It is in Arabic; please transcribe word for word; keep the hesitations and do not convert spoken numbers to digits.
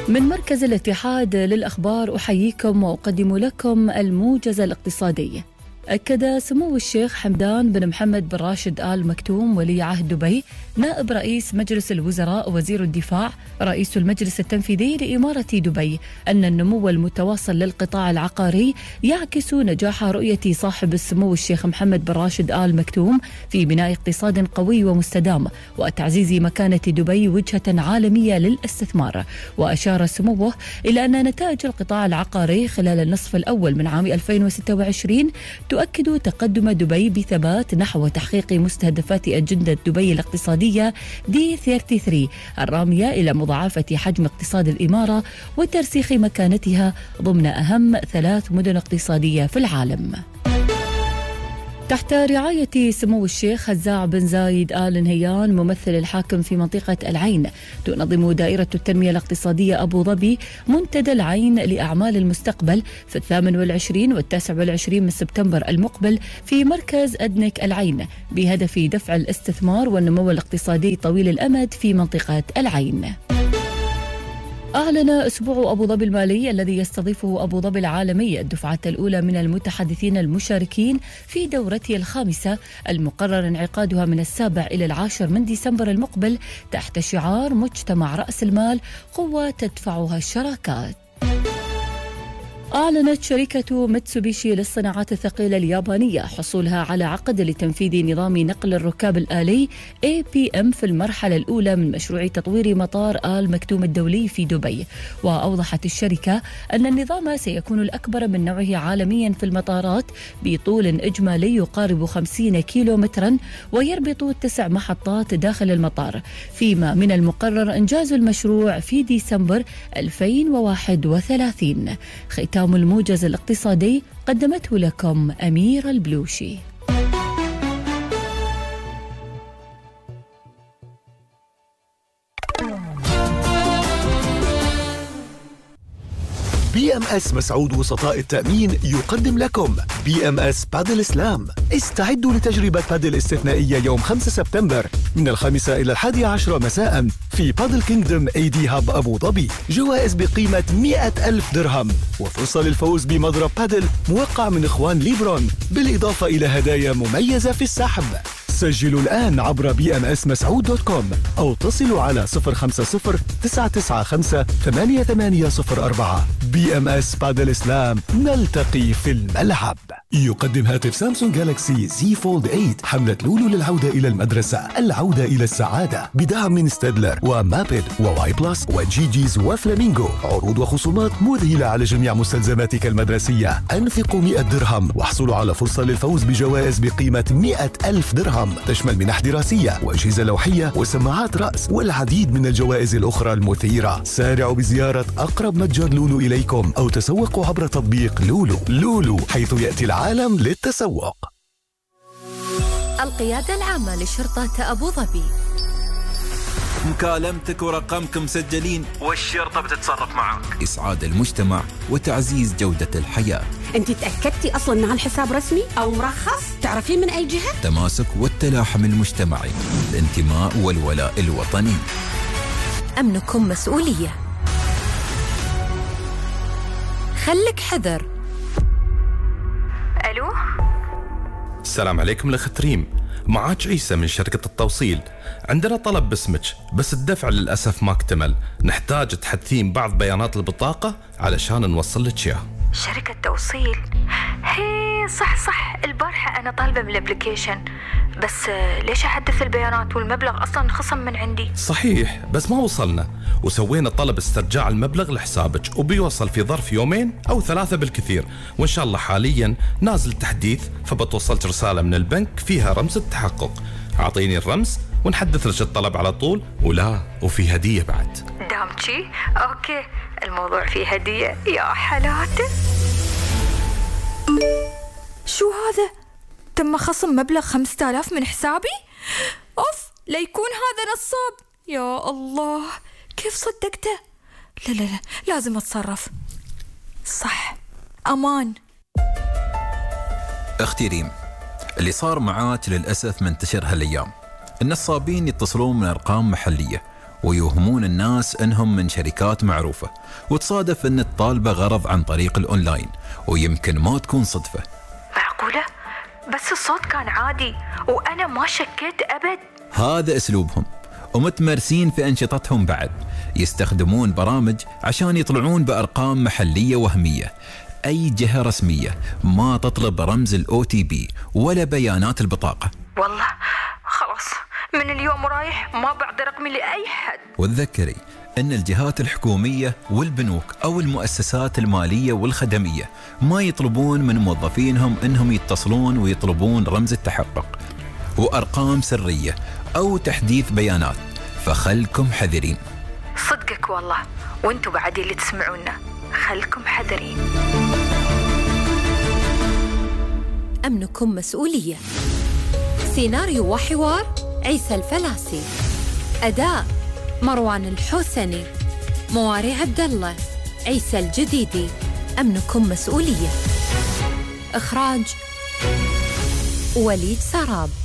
من مركز الاتحاد للأخبار أحييكم وأقدم لكم الموجز الاقتصادي. أكد سمو الشيخ حمدان بن محمد بن راشد آل مكتوم ولي عهد دبي نائب رئيس مجلس الوزراء وزير الدفاع رئيس المجلس التنفيذي لإمارة دبي أن النمو المتواصل للقطاع العقاري يعكس نجاح رؤية صاحب السمو الشيخ محمد بن راشد آل مكتوم في بناء اقتصاد قوي ومستدام وتعزيز مكانة دبي وجهة عالمية للاستثمار. وأشار سموه إلى أن نتائج القطاع العقاري خلال النصف الأول من عام ألفين وستة وعشرين تؤكد تقدم دبي بثبات نحو تحقيق مستهدفات أجندة دبي الاقتصادية دي ثلاثة وثلاثين الرامية إلى مضاعفة حجم اقتصاد الإمارة وترسيخ مكانتها ضمن أهم ثلاث مدن اقتصادية في العالم. تحت رعاية سمو الشيخ هزاع بن زايد آل نهيان ممثل الحاكم في منطقة العين، تنظم دائرة التنمية الاقتصادية أبو ظبي منتدى العين لأعمال المستقبل في الثامن والعشرين والتاسع والعشرين من سبتمبر المقبل في مركز أدنك العين بهدف دفع الاستثمار والنمو الاقتصادي طويل الأمد في منطقة العين. أعلن أسبوع أبو ظبي المالي الذي يستضيفه أبو ظبي العالمي الدفعة الأولى من المتحدثين المشاركين في دورته الخامسة المقرر انعقادها من السابع إلى العاشر من ديسمبر المقبل تحت شعار مجتمع رأس المال قوة تدفعها الشراكات. أعلنت شركة ميتسوبيشي للصناعات الثقيلة اليابانية حصولها على عقد لتنفيذ نظام نقل الركاب الآلي إيه بي إم في المرحلة الأولى من مشروع تطوير مطار آل مكتوم الدولي في دبي. وأوضحت الشركة أن النظام سيكون الأكبر من نوعه عالميا في المطارات بطول إجمالي يقارب خمسين كيلومترا ويربط تسع محطات داخل المطار، فيما من المقرر إنجاز المشروع في ديسمبر ألفين وواحد وثلاثين. ختام الموجز الاقتصادي قدمته لكم أميرة البلوشي. بي ام اس مسعود وسطاء التأمين يقدم لكم بي ام اس بادل سلام. استعدوا لتجربة بادل استثنائية يوم خمسة سبتمبر من الخامسة إلى الحادية عشرة مساء في بادل كينغدوم اي دي هاب أبو ظبي. جوائز بقيمة مئة ألف درهم وفرصة للفوز بمضرب بادل موقع من إخوان ليبرون، بالإضافة إلى هدايا مميزة في السحب. سجلوا الآن عبر بي ام اس مسعود دوت كوم أو اتصلوا على صفر خمسة صفر تسعة تسعة خمسة ثمانية ثمانية صفر أربعة. بي ام اس بادل سلام، نلتقي في الملعب. يقدم هاتف سامسونج جالاكسي زي فولد ثمانية حملة لولو للعودة إلى المدرسة، العودة إلى السعادة، بدعم من ستيدلر ومابد وواي بلس وجي جيز وفلامينغو. عروض وخصومات مذهلة على جميع مستلزماتك المدرسية. أنفقوا مئة درهم واحصلوا على فرصة للفوز بجوائز بقيمة مئة ألف درهم تشمل منح دراسية وأجهزة لوحية وسماعات رأس والعديد من الجوائز الأخرى المثيرة. سارعوا بزيارة أقرب متجر لولو إليكم أو تسوقوا عبر تطبيق لولو. لولو، حيث يأتي العالم للتسوق. القيادة العامة لشرطة أبو ظبي. مكالمتك ورقمك مسجلين والشرطة بتتصرف معك. إسعاد المجتمع وتعزيز جودة الحياة. أنت تأكدتي أصلاً أن هالحساب رسمي أو مرخص؟ تعرفين من أي جهة؟ تماسك والتلاحم المجتمعي، الانتماء والولاء الوطني. أمنكم مسؤولية. خلك حذر. ألو؟ السلام عليكم الأخت ريم، معاك عيسى من شركة التوصيل. عندنا طلب باسمك بس الدفع للأسف ما اكتمل، نحتاج تحدثين بعض بيانات البطاقة علشان نوصل لك إياه. شركة توصيل؟ هي صح صح، البارحة أنا طالبة من الابليكيشن، بس ليش أحدث البيانات والمبلغ أصلا خصم من عندي؟ صحيح، بس ما وصلنا وسوينا طلب استرجاع المبلغ لحسابك وبيوصل في ظرف يومين أو ثلاثة بالكثير، وإن شاء الله حاليا نازل تحديث، فبتوصلك رسالة من البنك فيها رمز التحقق. أعطيني الرمز ونحدث لك الطلب على طول، ولا وفي هدية بعد. دامتشي؟ أوكي، الموضوع فيه هدية يا حلاته. شو هذا؟ تم خصم مبلغ خمسة آلاف من حسابي؟ أوف، ليكون هذا نصاب. يا الله، كيف صدقته؟ لا لا لا، لازم أتصرف. صح، أمان. أختي ريم، اللي صار معاك للأسف منتشر هالأيام. النصابين يتصلون من أرقام محلية ويوهمون الناس أنهم من شركات معروفة، وتصادف أن الطالبة غرض عن طريق الأونلاين، ويمكن ما تكون صدفة. معقولة؟ بس الصوت كان عادي وأنا ما شكيت أبد. هذا أسلوبهم، ومتمرسين في أنشطتهم بعد. يستخدمون برامج عشان يطلعون بأرقام محلية وهمية. أي جهة رسمية ما تطلب رمز الأو تي بي ولا بيانات البطاقة. والله خلاص من اليوم رايح ما بعد رقمي لأي حد. وتذكري أن الجهات الحكومية والبنوك أو المؤسسات المالية والخدمية ما يطلبون من موظفينهم أنهم يتصلون ويطلبون رمز التحقق وأرقام سرية أو تحديث بيانات، فخلكم حذرين. صدقك والله، وانتوا بعد اللي تسمعونا خلكم حذرين. أمنكم مسؤولية. سيناريو وحوار عيسى الفلاسي. أداء مروان الحوسني، مواري عبد الله، عيسى الجديدي. أمنكم مسؤولية. إخراج وليد سراب.